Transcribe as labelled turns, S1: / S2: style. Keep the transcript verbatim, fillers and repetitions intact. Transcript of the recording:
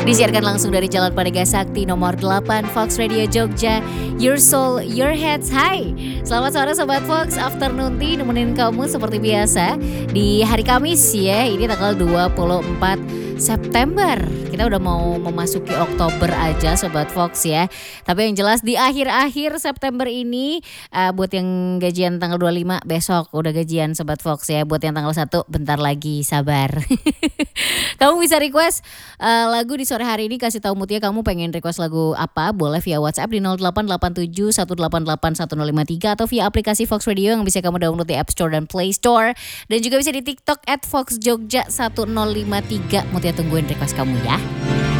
S1: Disiarkan langsung dari Jalan Padega Sakti nomor delapan Fox Radio Jogja. Your soul, your heads high. Selamat sore Sobat Fox, afternoon tea nemenin kamu seperti biasa di hari Kamis ya. Ini tanggal dua puluh empat September. Kita udah mau memasuki Oktober aja Sobat Fox ya. Tapi yang jelas di akhir-akhir September ini uh, buat yang gajian tanggal dua puluh lima besok udah gajian Sobat Fox ya. Buat yang tanggal satu bentar lagi, sabar. Kamu bisa request uh, lagu di sore hari ini, kasih tahu Mutia kamu pengen request lagu apa, boleh via WhatsApp di nol delapan delapan tujuh satu delapan delapan satu nol lima tiga atau via aplikasi Fox Radio yang bisa kamu download di App Store dan Play Store, dan juga bisa di TikTok at Fox Jogja satu nol lima tiga. Mutia tungguin request kamu ya.